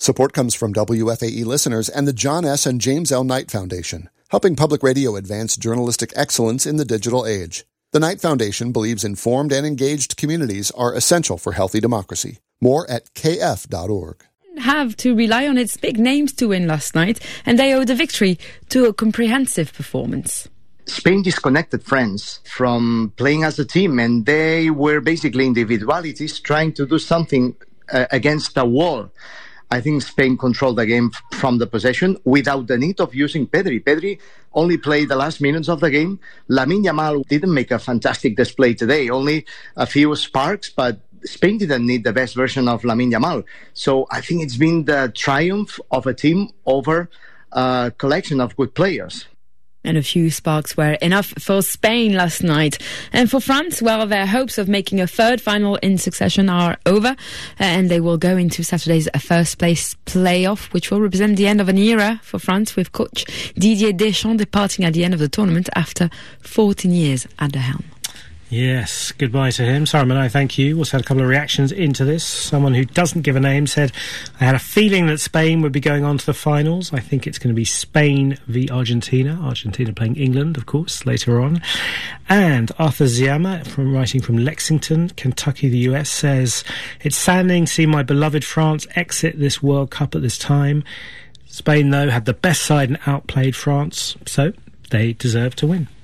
Support comes from WFAE listeners and the John S. and James L. Knight Foundation, helping public radio advance journalistic excellence in the digital age. The Knight Foundation believes informed and engaged communities are essential for healthy democracy. More at kf.org. Have to rely on its big names to win last night, and they owe the victory to a comprehensive performance. Spain disconnected France from playing as a team, and they were basically individualities trying to do something against a wall. I think Spain controlled the game from the possession without the need of using Pedri. Pedri only played the last minutes of the game. Lamine Yamal didn't make a fantastic display today, only a few sparks, but Spain didn't need the best version of Lamine Yamal. So I think it's been the triumph of a team over a collection of good players. And a few sparks were enough for Spain last night. And for France, well, their hopes of making a third final in succession are over. And they will go into Saturday's first place playoff, which will represent the end of an era for France, with coach Didier Deschamps departing at the end of the tournament after 14 years at the helm. Yes, goodbye to him. Saruman, I thank you. Also had a couple of reactions into this. Someone who doesn't give a name said, I had a feeling that Spain would be going on to the finals. I think it's going to be Spain v Argentina. Argentina playing England, of course, later on. And Arthur Ziama, writing from Lexington, Kentucky, the US, says, it's saddening to see my beloved France exit this World Cup at this time. Spain, though, had the best side and outplayed France, so they deserve to win.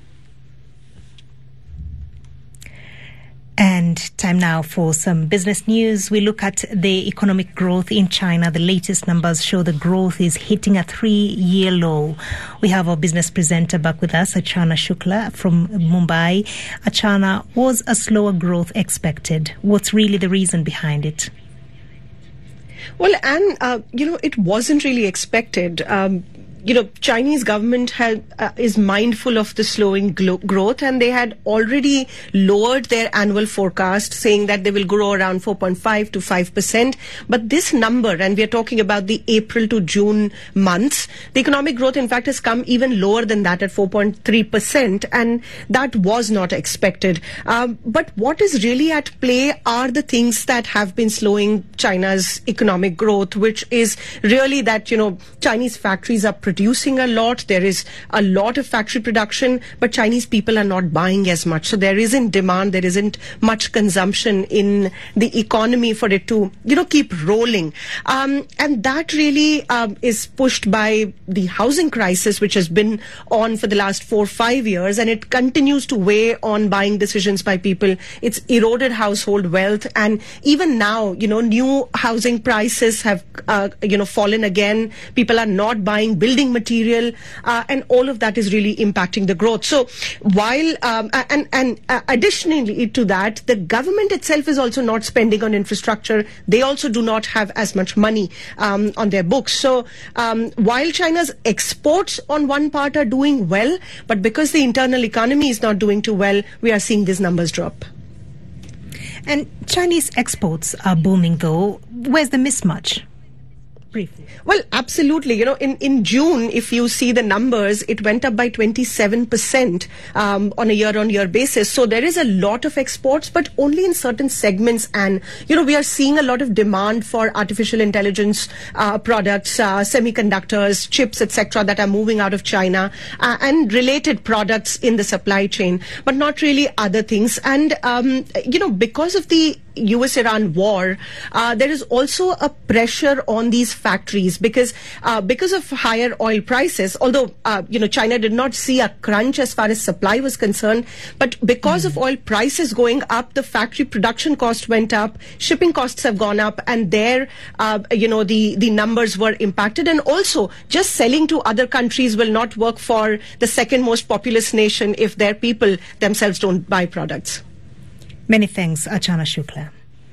And time now for some business news. We look at the economic growth in China. The latest numbers show the growth is hitting a 3-year low. We have our business presenter back with us, Achana Shukla from Mumbai. Achana, was a slower growth expected? What's really the reason behind it? Well, Anne, it wasn't really expected. Chinese government is mindful of the slowing growth, and they had already lowered their annual forecast, saying that they will grow around 4.5 to 5%. But this number, and we are talking about the April to June months, the economic growth, in fact, has come even lower than that at 4.3%, and that was not expected. But what is really at play are the things that have been slowing China's economic growth, which is really that, Chinese factories are producing a lot. There is a lot of factory production, but Chinese people are not buying as much. So there isn't demand. There isn't much consumption in the economy for it to, keep rolling. And that really is pushed by the housing crisis, which has been on for the last 4 or 5 years, and it continues to weigh on buying decisions by people. It's eroded household wealth, and even now, new housing prices have, fallen again. People are not buying building material, and all of that is really impacting the growth. So while additionally to that, the government itself is also not spending on infrastructure. They also do not have as much money on their books. So while China's exports on one part are doing well, but because the internal economy is not doing too well, we are seeing these numbers drop. And Chinese exports are booming, though. Where's the mismatch? Briefly. Well, absolutely. In June, if you see the numbers, it went up by 27% on a year-on-year basis. So there is a lot of exports, but only in certain segments. And, we are seeing a lot of demand for artificial intelligence products, semiconductors, chips, etc., that are moving out of China, and related products in the supply chain, but not really other things. And, because of the US-Iran war, there is also a pressure on these factories because of higher oil prices. Although China did not see a crunch as far as supply was concerned, but because of oil prices going up, the factory production cost went up, shipping costs have gone up, and there the numbers were impacted. And also, just selling to other countries will not work for the second most populous nation if their people themselves don't buy products. Many thanks, Achana Shukla.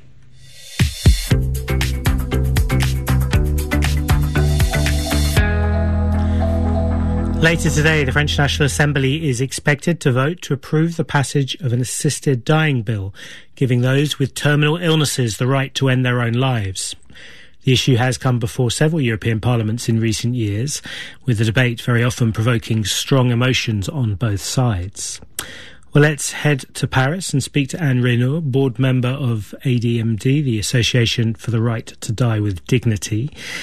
Later today, the French National Assembly is expected to vote to approve the passage of an assisted dying bill, giving those with terminal illnesses the right to end their own lives. The issue has come before several European parliaments in recent years, with the debate very often provoking strong emotions on both sides. Well, let's head to Paris and speak to Anne Reynaud, board member of ADMD, the Association for the Right to Die with Dignity.